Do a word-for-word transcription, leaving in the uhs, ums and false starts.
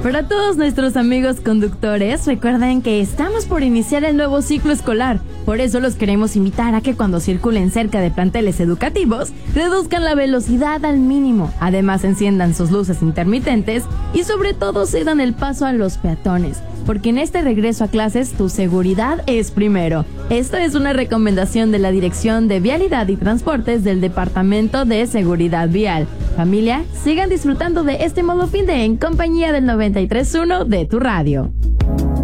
Para todos nuestros amigos conductores, recuerden que estamos por iniciar el nuevo ciclo escolar. Por eso los queremos invitar a que cuando circulen cerca de planteles educativos, reduzcan la velocidad al mínimo. Además, enciendan sus luces intermitentes y sobre todo cedan el paso a los peatones. Porque en este regreso a clases, tu seguridad es primero. Esta es una recomendación de la Dirección de Vialidad y Transportes del Departamento de Seguridad Vial. Familia, sigan disfrutando de este modo fin de en compañía del noventa y tres punto uno de tu radio.